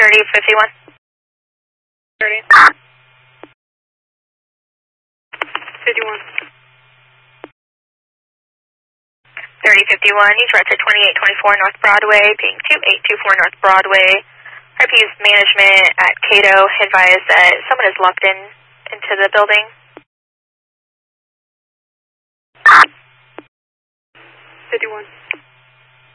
3051. 30. 51. 3051, use right to 2824 North Broadway, ping 2824 North Broadway. RP's management at Cato advised that someone is locked into the building. 51.